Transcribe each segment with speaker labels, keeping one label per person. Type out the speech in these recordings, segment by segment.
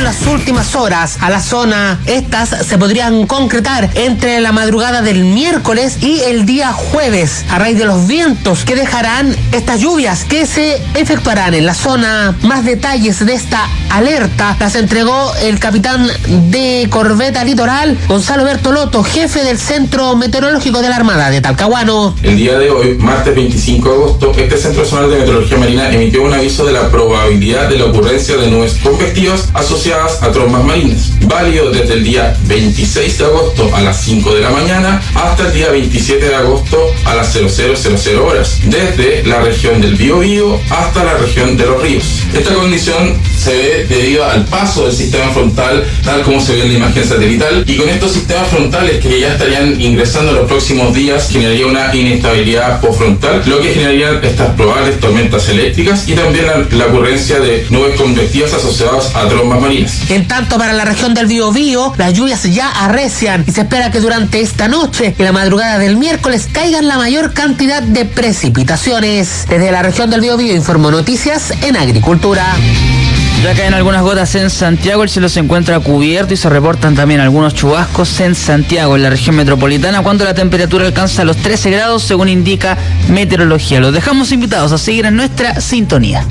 Speaker 1: en las últimas horas a la zona. Estas se podrían concretar entre la madrugada del miércoles y el día jueves, a raíz de los vientos que dejarán estas lluvias que se efectuarán en la zona. Más detalles de esta alerta las entregó el capitán de Corbeta Litoral, Gonzalo Bertolotto, jefe del Centro Meteorológico de la Armada de Talcahuano.
Speaker 2: El día de hoy, martes 25 de agosto, este Centro Nacional de Meteorología Marina emitió un aviso de la probabilidad de la ocurrencia de nubes convectivas asociadas a trombas marinas, válido desde el día 26 de agosto a las 5 de la mañana hasta el día 27 de agosto a las 00:00 horas, desde la región del Biobío hasta la región de los ríos. Esta condición se ve debido al paso del sistema frontal, tal como se ve en la imagen satelital, y con estos sistemas frontales que ya estarían ingresando en los próximos días, generaría una inestabilidad postfrontal, lo que generaría estas probables tormentas eléctricas y también la ocurrencia de nubes convectivas asociadas a trombas marinas.
Speaker 1: En tanto, para la región del Biobío, las lluvias ya arrecian y se espera que durante esta noche y la madrugada del miércoles caigan la mayor cantidad de precipitaciones. Desde la región del Biobío informó Noticias en Agricultura.
Speaker 3: Ya caen algunas gotas en Santiago, el cielo se encuentra cubierto y se reportan también algunos chubascos en Santiago, en la región metropolitana, cuando la temperatura alcanza los 13 grados, según indica meteorología. Los dejamos invitados a seguir en nuestra sintonía.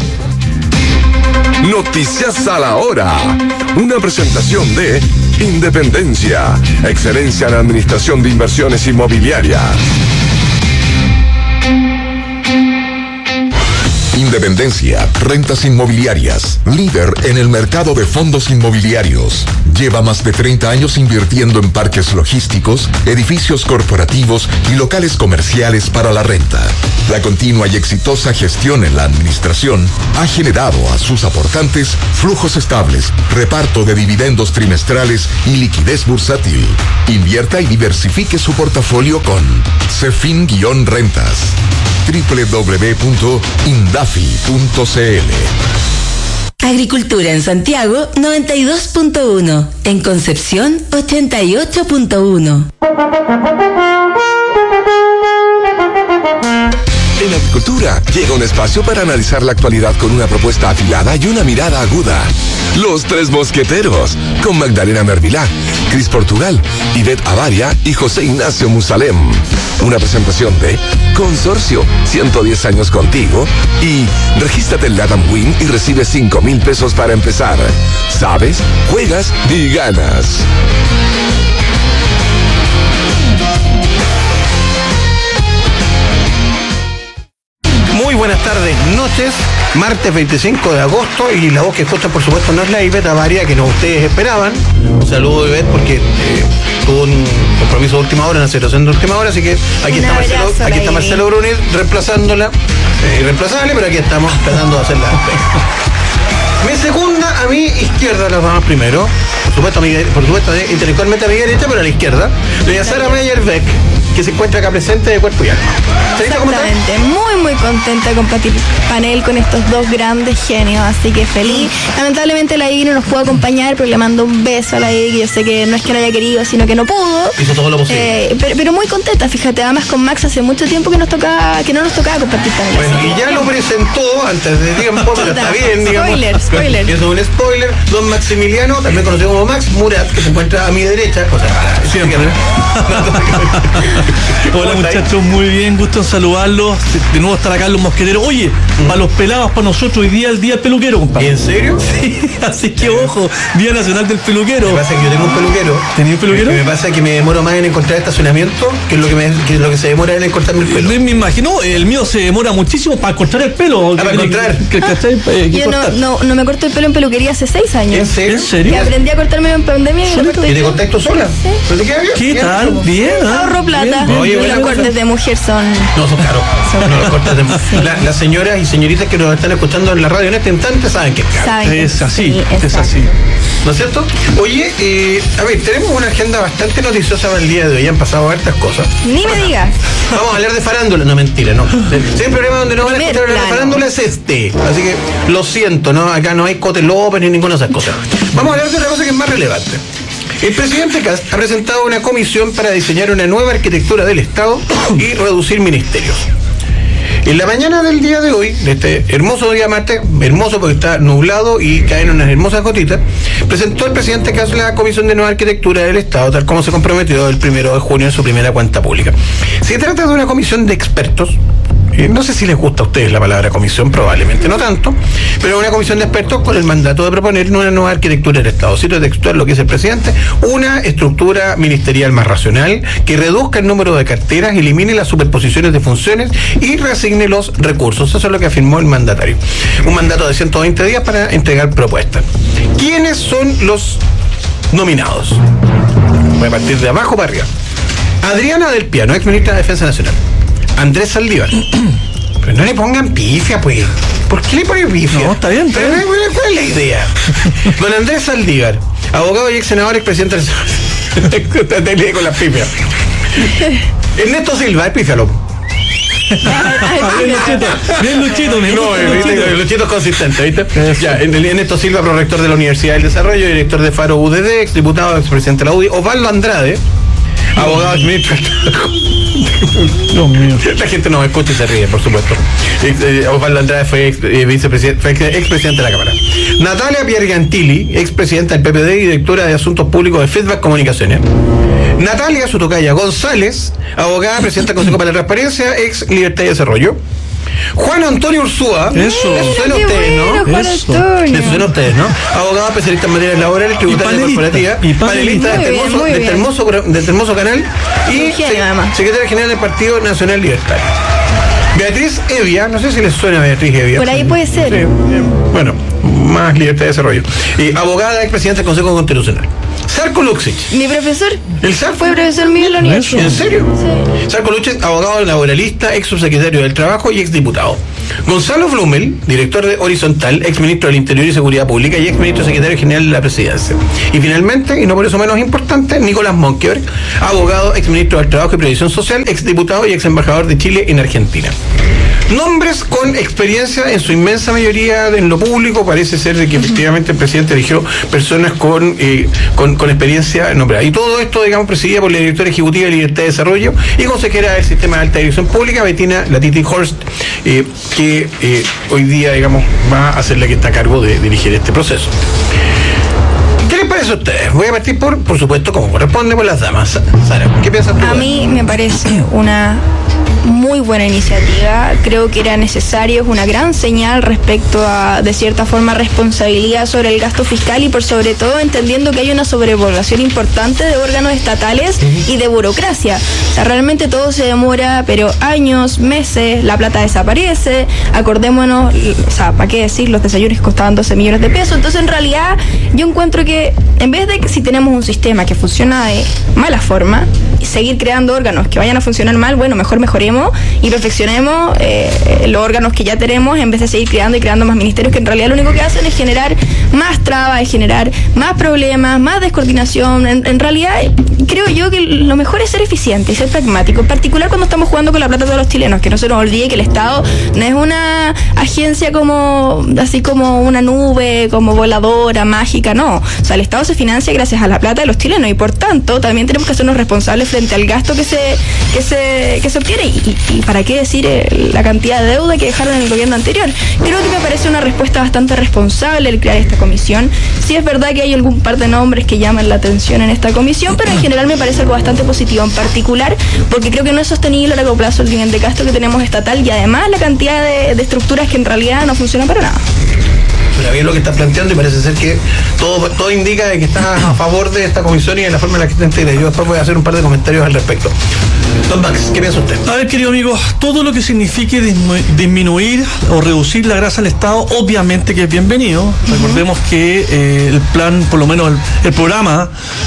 Speaker 4: Noticias a la hora. Una presentación de Independencia, excelencia en administración de inversiones inmobiliarias. Independencia, rentas inmobiliarias, líder en el mercado de fondos inmobiliarios. Lleva más de 30 años invirtiendo en parques logísticos, edificios corporativos y locales comerciales para la renta. La continua y exitosa gestión en la administración ha generado a sus aportantes flujos estables, reparto de dividendos trimestrales y liquidez bursátil. Invierta y diversifique su portafolio con Cefin-Rentas. www.indafi.cl.
Speaker 5: Agricultura en Santiago 92.1, en Concepción 88.1.
Speaker 4: En Agricultura llega un espacio para analizar la actualidad con una propuesta afilada y una mirada aguda. Los Tres Mosqueteros, con Magdalena Mervilá, Cris Portugal, Ivette Avaria y José Ignacio Musalem. Una presentación de Consorcio, 110 años contigo, y regístrate en Latam Win y recibe 5,000 pesos para empezar. Sabes, juegas y ganas.
Speaker 6: Muy buenas tardes, noches, martes 25 de agosto, y la voz que escuchan por supuesto no es la Ivette Avaria que no ustedes esperaban. Un saludo, Ivette, porque tuvo un compromiso de última hora, una situación de última hora, así que aquí está Marcelo Brunir reemplazándola, irreemplazable, pero aquí estamos tratando de hacerla. Mi segunda, a mi izquierda, las vamos primero, por supuesto, intelectualmente a mi derecha, pero a la izquierda, doña Sara Meyer-Beck, que se encuentra acá presente de cuerpo y alma.
Speaker 7: Exactamente, muy contenta de compartir panel con estos dos grandes genios, así que feliz. Lamentablemente la Ivy no nos pudo acompañar, pero le mando un beso a la Ivy, que yo sé que no es que no haya querido, sino que no pudo.
Speaker 6: Hizo todo lo posible.
Speaker 7: Pero muy contenta, fíjate, además con Max hace mucho tiempo que no nos tocaba compartir panel.
Speaker 6: Bueno, y ya lo presentó antes de tiempo, pero está bien, digamos.
Speaker 7: Spoiler.
Speaker 6: Eso es un spoiler. Don Maximiliano, también conocido como Max Murat, que se encuentra a mi derecha. O sea,
Speaker 8: siempre. Hola muchachos, muy bien, gusto en saludarlos. De nuevo estar acá en Los Mosqueteros. Oye, para los pelados, para nosotros, hoy día el día del peluquero, compadre.
Speaker 6: ¿En serio?
Speaker 8: Sí, así que ojo, Día Nacional del Peluquero.
Speaker 6: Lo que pasa es que yo tengo un peluquero.
Speaker 8: ¿Tenía un peluquero?
Speaker 6: Me pasa que me demoro más en encontrar estacionamiento que es lo que se demora en encontrarme el pelo.
Speaker 8: Me imagino, el mío se demora muchísimo para cortar el pelo.
Speaker 6: Para encontrar.
Speaker 7: Yo no me corto el pelo en peluquería hace 6 años.
Speaker 6: ¿En serio?
Speaker 7: Que aprendí a cortarme en pandemia y
Speaker 6: ¿Y te cortas tú sola?
Speaker 7: Sí.
Speaker 6: ¿Pero te queda bien?
Speaker 8: ¿Qué tal? Bien.
Speaker 7: Ahorro plata.
Speaker 6: Oye,
Speaker 7: y los cortes de mujer son...
Speaker 6: No, son caros. No, los cortes de mujer. Sí. Las señoras y señoritas que nos están escuchando en la radio en este instante saben que es caro.
Speaker 8: Es así,
Speaker 7: sí,
Speaker 8: es así.
Speaker 6: ¿No es cierto? Oye, a ver, tenemos una agenda bastante noticiosa para el día de hoy. Han pasado hartas cosas.
Speaker 7: Ni me digas.
Speaker 6: Vamos a hablar de farándula. No, mentira, no. Si hay programa donde no van a escuchar hablar de farándula es este. Así que lo siento, ¿no? Acá no hay Cote López ni ninguna de esas cosas. Vamos a hablar de otra cosa que es más relevante. El presidente Kast ha presentado una comisión para diseñar una nueva arquitectura del Estado y reducir ministerios. En la mañana del día de hoy, de este hermoso día martes, hermoso porque está nublado y caen unas hermosas gotitas, presentó el presidente Kast la Comisión de Nueva Arquitectura del Estado, tal como se comprometió el 1 de junio en su primera cuenta pública. Se trata de una comisión de expertos. No sé si les gusta a ustedes la palabra comisión, probablemente no tanto, pero una comisión de expertos con el mandato de proponer una nueva arquitectura del Estado. Cito textual lo que dice el presidente: una estructura ministerial más racional, que reduzca el número de carteras, elimine las superposiciones de funciones y reasigne los recursos. Eso es lo que afirmó el mandatario. Un mandato de 120 días para entregar propuestas. ¿Quiénes son los nominados? Voy a partir de abajo para arriba. Adriana del Piano, ex ministra de Defensa Nacional. Andrés Saldívar. Pero no le pongan pifia, pues. ¿Por qué le ponen pifia?
Speaker 8: No, está bien.
Speaker 6: ¿Cuál es la idea? Don Andrés Saldívar, abogado y ex senador, ex presidente del... con las pifias. Ernesto Silva, es pífialo.
Speaker 8: Bien Luchito.
Speaker 6: No, Luchito es consistente, ¿viste? Ya, Ernesto Silva, prorector de la Universidad del Desarrollo, director de Faro UDD, ex diputado, ex presidente de la UDI. Osvaldo Andrade, abogado, ministro.
Speaker 8: Dios mío.
Speaker 6: La gente nos escucha y se ríe, por supuesto. Osvaldo Andrade fue expresidente de la Cámara. Natalia Piergantilli, expresidenta del PPD y directora de Asuntos Públicos de Feedback Comunicaciones. Natalia Sutocaya González, abogada, presidenta del Consejo para la Transparencia, ex Libertad y Desarrollo. Juan Antonio Ursúa,
Speaker 8: eso.
Speaker 6: Le suena a ustedes, ¿no? Le suena a ustedes, ¿no? Abogado especialista en materias laborales, tributarias y corporativas, panelista de este hermoso canal y secretaria general del Partido Nacional Libertario. Beatriz Evia, no sé si les suena a Beatriz Evia.
Speaker 7: Por ahí puede ser.
Speaker 6: Sí, bueno, más Libertad de Desarrollo. Abogada, expresidenta del Consejo Constitucional. Sarko Luksic.
Speaker 7: Mi profesor.
Speaker 6: ¿El Sarko?
Speaker 7: Fue profesor mío en la universidad.
Speaker 6: ¿En serio?
Speaker 7: Sí.
Speaker 6: Sarko Luksic, abogado laboralista, ex subsecretario del Trabajo y ex diputado. Gonzalo Blumel, director de Horizontal, ex ministro del Interior y Seguridad Pública y ex ministro secretario general de la Presidencia. Y finalmente, y no por eso menos importante, Nicolás Monkeberg, abogado, ex ministro del Trabajo y Previsión Social, ex diputado y ex embajador de Chile en Argentina. Nombres con experiencia en su inmensa mayoría en lo público. Parece ser de que efectivamente el presidente eligió personas con experiencia nombrada. Y todo esto, digamos, presidida por la directora ejecutiva de Libertad de Desarrollo y consejera del Sistema de Alta Dirección Pública, Bettina Latiti Horst, que hoy día, digamos, va a ser la que está a cargo de dirigir este proceso. ¿Qué les parece a ustedes? Voy a partir por supuesto, como corresponde, por las damas. Sara, ¿qué piensas tú?
Speaker 7: A mí me parece una muy buena iniciativa, creo que era necesario, es una gran señal respecto a, de cierta forma, responsabilidad sobre el gasto fiscal y por sobre todo entendiendo que hay una sobrepoblación importante de órganos estatales y de burocracia. O sea, realmente todo se demora, pero años, meses, la plata desaparece, acordémonos, o sea, ¿para qué decir? Los desayunos costaban 12 millones de pesos, entonces en realidad yo encuentro que en vez de que si tenemos un sistema que funciona de mala forma y seguir creando órganos que vayan a funcionar mal, bueno, mejoremos y perfeccionemos los órganos que ya tenemos en vez de seguir creando más ministerios que en realidad lo único que hacen es generar más trabas, es generar más problemas, más descoordinación. En realidad creo yo que lo mejor es ser eficiente y ser pragmático, en particular cuando estamos jugando con la plata de todos los chilenos, que no se nos olvide que el Estado no es una agencia como así como una nube, como voladora, mágica, no. O sea, el Estado se financia gracias a la plata de los chilenos y por tanto también tenemos que hacernos responsables frente al gasto que se obtiene y para qué decir la cantidad de deuda que dejaron en el gobierno anterior. Creo que me parece una respuesta bastante responsable el crear esta comisión. Sí es verdad que hay algún par de nombres que llaman la atención en esta comisión, pero en general me parece algo bastante positivo, en particular porque creo que no es sostenible a largo plazo el nivel de gasto que tenemos estatal y además la cantidad de estructuras que en realidad no funcionan para nada.
Speaker 6: Suena bien lo que está planteando y parece ser que todo indica de que está a favor de esta comisión y de la forma en la que está integrada. Yo después voy a hacer un par de comentarios al respecto. Don Max, ¿qué piensa usted?
Speaker 8: A ver, querido amigo, todo lo que signifique disminuir o reducir la grasa al Estado, obviamente que es bienvenido. Recordemos que el plan, por lo menos el programa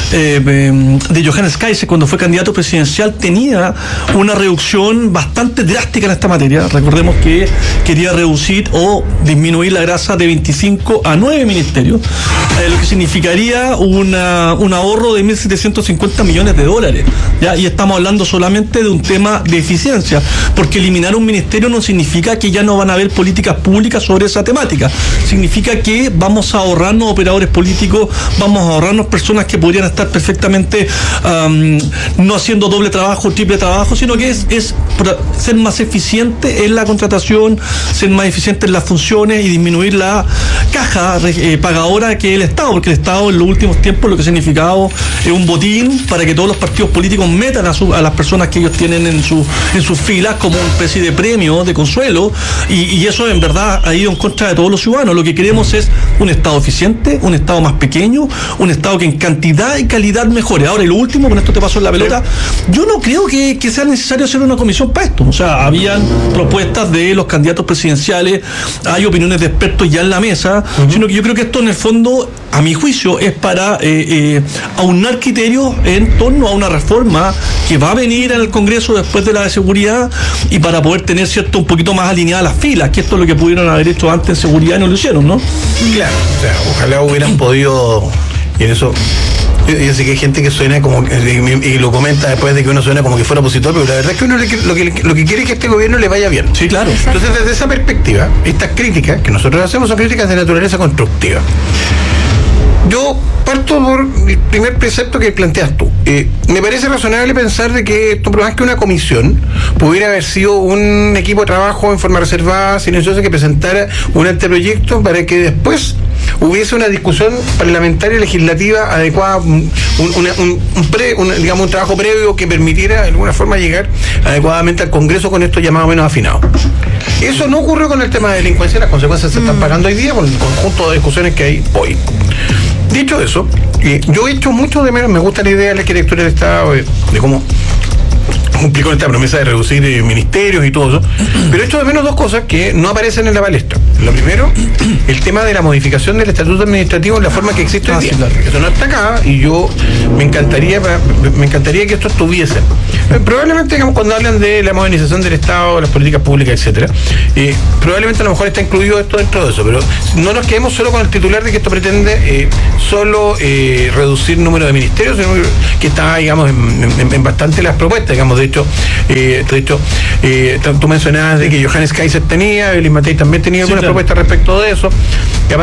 Speaker 8: de Johannes Kaiser, cuando fue candidato presidencial, tenía una reducción bastante drástica en esta materia. Recordemos que quería reducir o disminuir la grasa de 25 a 9 ministerios, lo que significaría un ahorro de $1.750 millones, ¿ya? Y estamos hablando solamente solamente de un tema de eficiencia, porque eliminar un ministerio no significa que ya no van a haber políticas públicas sobre esa temática. Significa que vamos a ahorrarnos operadores políticos, vamos a ahorrarnos personas que podrían estar perfectamente no haciendo doble trabajo, triple trabajo, sino que es ser más eficiente en la contratación, ser más eficiente en las funciones y disminuir la caja pagadora que es el Estado, porque el Estado en los últimos tiempos lo que ha significado es un botín para que todos los partidos políticos metan a las personas que ellos tienen en sus filas como una especie de premio, de consuelo, y eso en verdad ha ido en contra de todos los ciudadanos. Lo que queremos es un Estado eficiente, un Estado más pequeño, un Estado que en cantidad y calidad mejore. Ahora, y lo último, con esto te paso en la pelota, yo no creo que sea necesario hacer una comisión para esto. O sea, habían propuestas de los candidatos presidenciales, hay opiniones de expertos ya en la mesa, sino que yo creo que esto en el fondo, a mi juicio, es para aunar criterios en torno a una reforma que va a venir al Congreso después de la de seguridad y para poder tener, cierto, un poquito más alineadas las filas, que esto es lo que pudieron haber hecho antes en seguridad y no lo hicieron, ¿no?
Speaker 6: Claro, o sea, ojalá hubieran podido, y en eso yo sé que hay gente que suena como, y lo comenta después de que uno suena como que fuera opositor, pero la verdad es que uno lo que quiere es que este gobierno le vaya bien.
Speaker 8: Sí, claro.
Speaker 6: Entonces, desde esa perspectiva, estas críticas que nosotros hacemos son críticas de naturaleza constructiva. Yo parto por el primer precepto que planteas tú. Me parece razonable pensar de que esto, más que una comisión, pudiera haber sido un equipo de trabajo en forma reservada, silenciosa, que presentara un anteproyecto para que después hubiese una discusión parlamentaria legislativa adecuada, un trabajo previo que permitiera de alguna forma llegar adecuadamente al Congreso con esto ya más o menos afinado. Eso no ocurrió con el tema de delincuencia, las consecuencias se están pagando hoy día con el conjunto de discusiones que hay hoy. Dicho eso, yo he hecho mucho de menos, me gusta la idea de la arquitectura del Estado, de cómo cumplir con esta promesa de reducir ministerios y todo eso, pero he hecho de menos dos cosas que no aparecen en la palestra. Lo primero, el tema de la modificación del estatuto administrativo en la forma que existe hoy día. Eso no está acá y yo me encantaría que esto estuviese. Probablemente, digamos, cuando hablan de la modernización del Estado, las políticas públicas, etcétera, probablemente a lo mejor está incluido esto dentro de eso, pero no nos quedemos solo con el titular de que esto pretende solo reducir el número de ministerios, sino que está, digamos, en bastante las propuestas, digamos. De hecho, tú mencionabas de que Johannes Kaiser tenía, Evelyn Matei también tenía algunas propuestas respecto de eso.